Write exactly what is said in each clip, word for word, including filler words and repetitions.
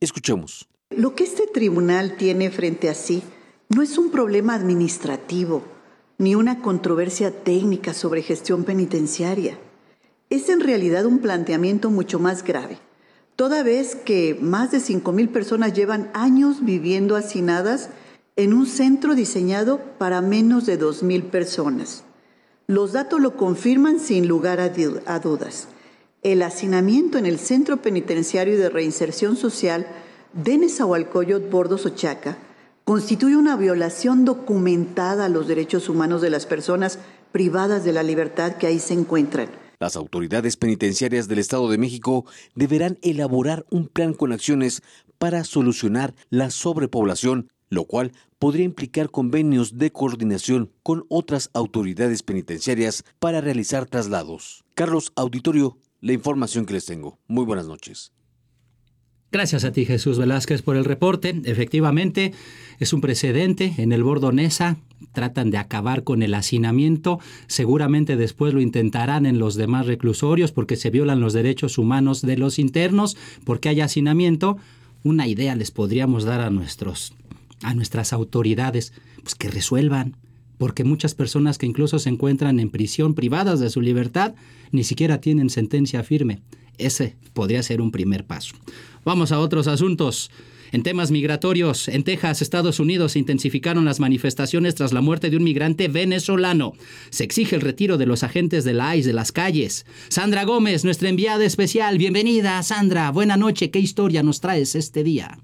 Escuchemos. Lo que este tribunal tiene frente a sí no es un problema administrativo ni una controversia técnica sobre gestión penitenciaria. Es en realidad un planteamiento mucho más grave, toda vez que más de cinco mil personas llevan años viviendo hacinadas en un centro diseñado para menos de dos mil personas. Los datos lo confirman sin lugar a, a dudas. El hacinamiento en el Centro Penitenciario de Reinserción Social de Nezahualcóyotl Bordos Ochaca constituye una violación documentada a los derechos humanos de las personas privadas de la libertad que ahí se encuentran. Las autoridades penitenciarias del Estado de México deberán elaborar un plan con acciones para solucionar la sobrepoblación, lo cual podría implicar convenios de coordinación con otras autoridades penitenciarias para realizar traslados. Carlos, auditorio, la información que les tengo. Muy buenas noches. Gracias a ti, Jesús Velázquez, por el reporte. Efectivamente, es un precedente. En el Bordo Neza tratan de acabar con el hacinamiento. Seguramente después lo intentarán en los demás reclusorios porque se violan los derechos humanos de los internos, porque hay hacinamiento. Una idea les podríamos dar a nuestros, a nuestras autoridades, pues que resuelvan. Porque muchas personas que incluso se encuentran en prisión privadas de su libertad ni siquiera tienen sentencia firme. Ese podría ser un primer paso. Vamos a otros asuntos. En temas migratorios, en Texas, Estados Unidos, se intensificaron las manifestaciones tras la muerte de un migrante venezolano. Se exige el retiro de los agentes de la I C E de las calles. Sandra Gómez, nuestra enviada especial. Bienvenida, Sandra. Buena noche. ¿Qué historia nos traes este día?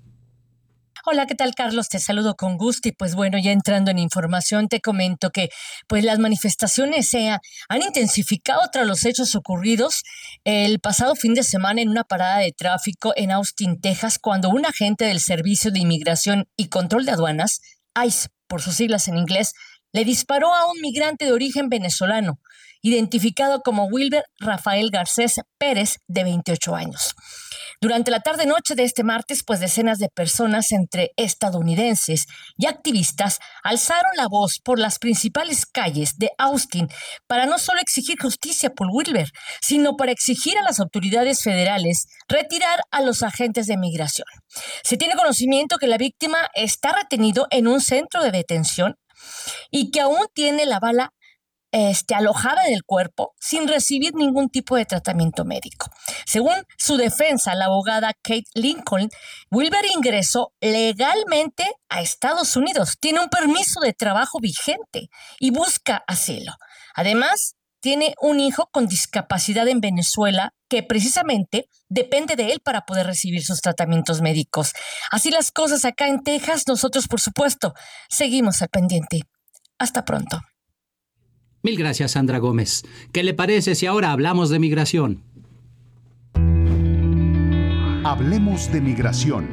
Hola, ¿qué tal, Carlos? Te saludo con gusto y pues bueno, ya entrando en información te comento que pues las manifestaciones se ha, han intensificado tras los hechos ocurridos el pasado fin de semana en una parada de tráfico en Austin, Texas, cuando un agente del Servicio de Inmigración y Control de Aduanas, I C E por sus siglas en inglés, le disparó a un migrante de origen venezolano, identificado como Wilber Rafael Garcés Pérez, de veintiocho años. Durante la tarde-noche de este martes, pues decenas de personas entre estadounidenses y activistas alzaron la voz por las principales calles de Austin para no solo exigir justicia por Wilber, sino para exigir a las autoridades federales retirar a los agentes de migración. Se tiene conocimiento que la víctima está retenido en un centro de detención y que aún tiene la bala Este, alojada en el cuerpo sin recibir ningún tipo de tratamiento médico. Según su defensa, la abogada Kate Lincoln, Wilber ingresó legalmente a Estados Unidos, tiene un permiso de trabajo vigente y busca asilo. Además, tiene un hijo con discapacidad en Venezuela que precisamente depende de él para poder recibir sus tratamientos médicos. Así las cosas acá en Texas, nosotros por supuesto seguimos al pendiente. Hasta pronto. Mil gracias, Sandra Gómez. ¿Qué le parece si ahora hablamos de migración? Hablemos de migración.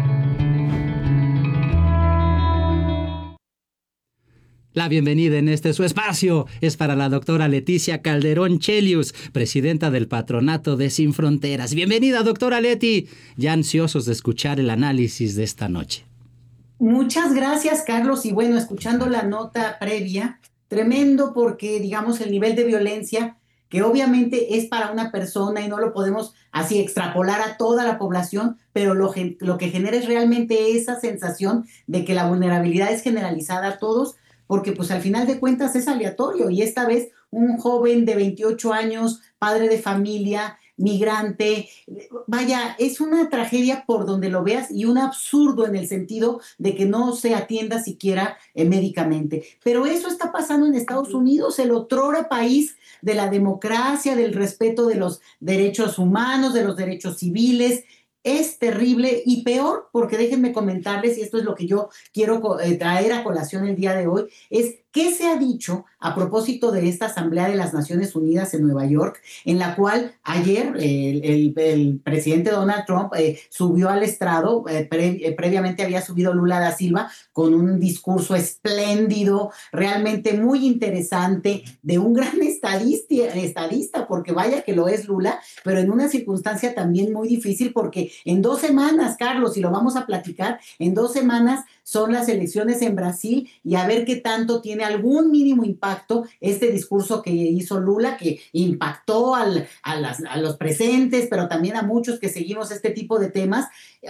La bienvenida en este su espacio es para la doctora Leticia Calderón Chelius, presidenta del Patronato de Sin Fronteras. Bienvenida, doctora Leti. Ya ansiosos de escuchar el análisis de esta noche. Muchas gracias, Carlos. Y bueno, escuchando la nota previa, tremendo porque, digamos, el nivel de violencia, que obviamente es para una persona y no lo podemos así extrapolar a toda la población, pero lo, lo que genera es realmente esa sensación de que la vulnerabilidad es generalizada a todos, porque pues al final de cuentas es aleatorio. Y esta vez un joven de veintiocho años, padre de familia, migrante, vaya, es una tragedia por donde lo veas y un absurdo en el sentido de que no se atienda siquiera eh, médicamente. Pero eso está pasando en Estados Unidos, el otrora país de la democracia, del respeto de los derechos humanos, de los derechos civiles. Es terrible y peor, porque déjenme comentarles, y esto es lo que yo quiero eh, traer a colación el día de hoy, es qué se ha dicho a propósito de esta Asamblea de las Naciones Unidas en Nueva York, en la cual ayer el, el, el presidente Donald Trump eh, subió al estrado, eh, pre, eh, previamente había subido Lula da Silva con un discurso espléndido, realmente muy interesante, de un gran estadista, estadista, porque vaya que lo es Lula, pero en una circunstancia también muy difícil, porque en dos semanas, Carlos, y lo vamos a platicar, en dos semanas son las elecciones en Brasil y a ver qué tanto tiene algún mínimo impacto este discurso que hizo Lula, que impactó al, a, las, a los presentes, pero también a muchos que seguimos este tipo de temas.